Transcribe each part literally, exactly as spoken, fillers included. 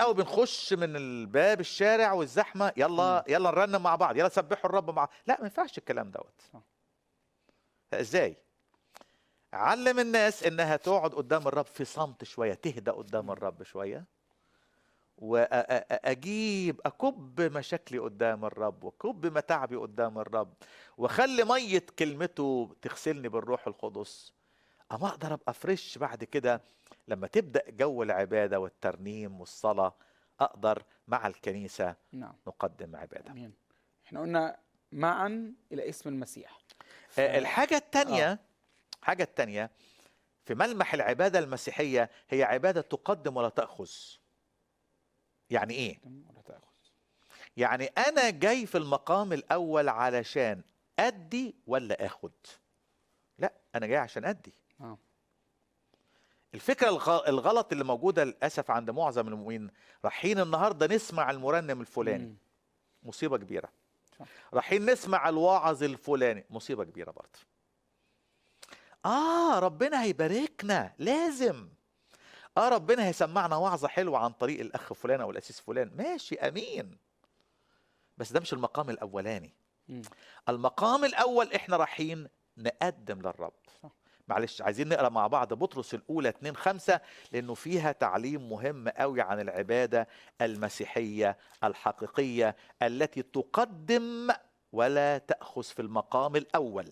الاول بنخش من الباب الشارع والزحمه، يلا مم. يلا نرنم مع بعض، يلا سبحوا الرب مع، لا ما ينفعش الكلام دوت. صح. ازاي؟ علم الناس انها تقعد قدام الرب في صمت شويه، تهدى قدام مم. الرب شويه، واجيب اكب مشاكلي قدام الرب، واكب متاعبي قدام الرب، واخلي ميه كلمته تغسلني بالروح القدس، اما اقدر ابقى فريش بعد كده لما تبدا جو العباده والترنيم والصلاه، اقدر مع الكنيسه نعم. نقدم عباده. امين. احنا قلنا معا الى اسم المسيح. ف... آه، الحاجه اه الثانيه، الحاجه الثانيه في ملمح العباده المسيحيه هي عباده تقدم ولا تاخذ. يعني ايه؟ تقدم ولا تاخذ. يعني انا جاي في المقام الاول علشان ادي ولا اخد؟ لا، انا جاي عشان ادي. اه الفكره الغ- الغلط اللي موجوده للاسف عند معظم المؤمنين، رايحين النهارده نسمع المرنم الفلاني، امم مصيبه كبيره. صح. رايحين نسمع الواعظ الفلاني، مصيبه كبيره برضه. اه ربنا هيباركنا لازم، اه ربنا هيسمعنا وعظه حلوه عن طريق الاخ فلان او الاسيس فلان، ماشي امين، بس ده مش المقام الاولاني. امم المقام الاول احنا رايحين نقدم للرب. صح. معلش عايزين نقرا مع بعض بطرس الاولى اتنين خمسة، لانه فيها تعليم مهم قوي عن العباده المسيحيه الحقيقيه التي تقدم ولا تاخذ في المقام الاول.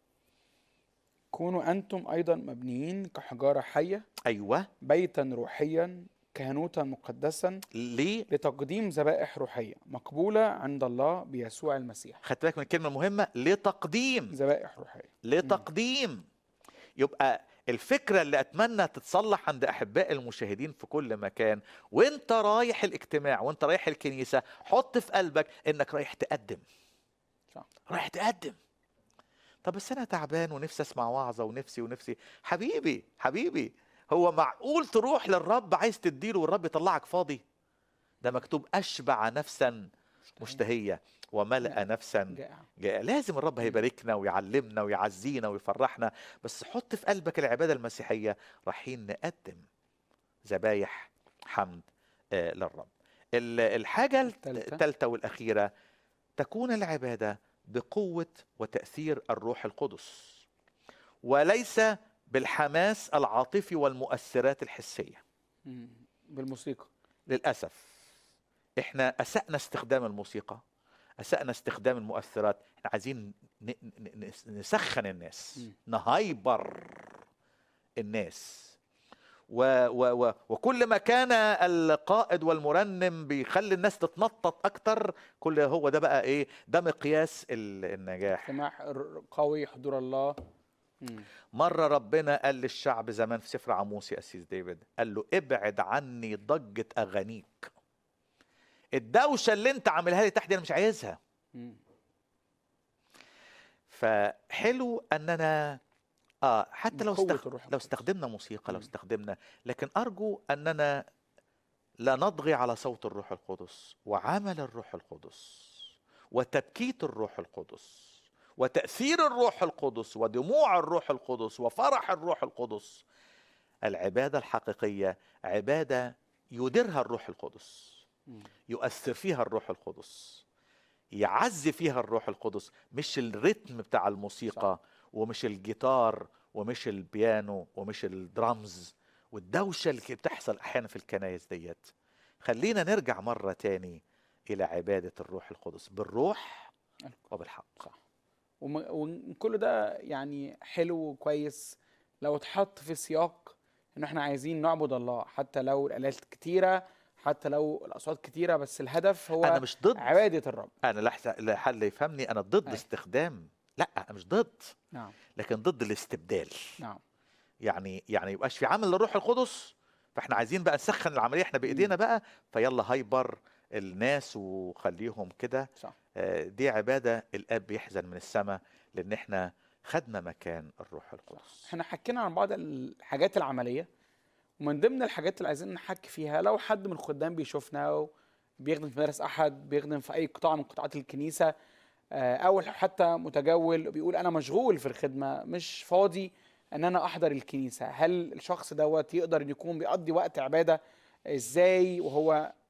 كونوا انتم ايضا مبنيين كحجاره حيه، ايوه. بيتا روحيا، كهنوتا مقدسا، ليه؟ لتقديم ذبائح روحيه مقبوله عند الله بيسوع المسيح. خدت بالك من الكلمه المهمه، لتقديم. ذبائح روحيه. امم لتقديم. يبقى الفكرة اللي أتمنى تتصلح عند أحباء المشاهدين في كل مكان، وانت رايح الاجتماع وانت رايح الكنيسة، حط في قلبك انك رايح تقدم. صح. رايح تقدم. طب بس انا تعبان ونفسي اسمع وعظة ونفسي ونفسي، حبيبي حبيبي، هو معقول تروح للرب عايز تديله والرب يطلعك فاضي؟ ده مكتوب اشبع نفسا مشتهي. مشتهية وملأ جائع. نفسا جائع. جائع. لازم الرب مم. هيباركنا ويعلمنا ويعزينا ويفرحنا، بس حط في قلبك العبادة المسيحية رايحين نقدم ذبايح حمد آه، للرب. ال- الحاجة الثالثه. الثالثة والأخيرة، تكون العبادة بقوة وتأثير الروح القدس، وليس بالحماس العاطفي والمؤثرات الحسية. مم. بالموسيقى. للأسف احنا أسأنا استخدام الموسيقى، أسأنا استخدام المؤثرات. احنا عايزين ن- ن- ن- نسخن الناس، مم. نهايبر الناس، و و و وكل ما كان القائد والمرنم بيخلي الناس تتنطط اكتر، كل هو ده بقى ايه، ده مقياس ال- النجاح. اجتماع ر- قوي، حضور الله. مم. مرة ربنا قال للشعب زمان في سفر عموس يا أسيس ديفيد، قال له ابعد عني ضجة أغانيك، الدوشة اللي انت عاملها لي تحت دي انا مش عايزها. مم. فحلو اننا اه حتى لو بقوة استخ... الروح لو القدس. استخدمنا موسيقى، لو مم. استخدمنا، لكن ارجو اننا لا نضغي على صوت الروح القدس وعمل الروح القدس وتبكيت الروح القدس وتأثير الروح القدس ودموع الروح القدس وفرح الروح القدس. العبادة الحقيقية عبادة يديرها الروح القدس، مم. يؤثر فيها الروح القدس، يعزي فيها الروح القدس، مش الريتم بتاع صح. الموسيقى ومش الجيتار ومش البيانو ومش الدرامز والدوشة اللي بتحصل أحيانا في الكنائس ديت. خلينا نرجع مرة تاني إلى عبادة الروح القدس بالروح وبالحق. صح. وم- وكل ده يعني حلو وكويس لو اتحط في سياق ان احنا عايزين نعبد الله، حتى لو الآلات كتيرة، حتى لو الأصوات كتيرة، بس الهدف أنا هو مش ضد، عبادة الرب. أنا لحظة لحل يفهمني، أنا ضد أي. استخدام، لا أنا مش ضد، نعم. لكن ضد الاستبدال. نعم. يعني يعني يبقاش في عمل للروح القدس، فاحنا عايزين بقى نسخن العمليه احنا بايدينا مم. بقى، فيلا هايبر الناس وخليهم كده. صح. آه، دي عباده الاب يحزن من السماء، لان احنا خدنا مكان الروح صح. القدس. احنا حكينا عن بعض الحاجات العملية، ومن ضمن الحاجات اللي عايزين نحكي فيها، لو حد من الخدام بيشوفنا بيخدم في مدرسة أحد، بيخدم في أي قطاع من قطاعات الكنيسة، آه، أو حتى متجول بيقول أنا مشغول في الخدمة مش فاضي إن أنا أحضر الكنيسة، هل الشخص دوت يقدر إن يكون بيقضي وقت عبادة ازاي وهو